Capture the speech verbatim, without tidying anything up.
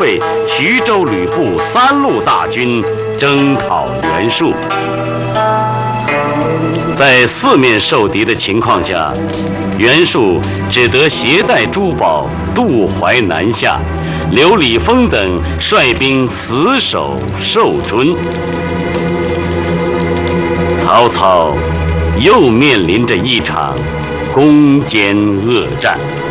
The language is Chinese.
备徐州吕布三路大军征讨袁术。在四面受敌的情况下，袁术只得携带珠宝渡淮南下，留李丰等率兵死守寿春。曹操又面临着一场攻坚恶战。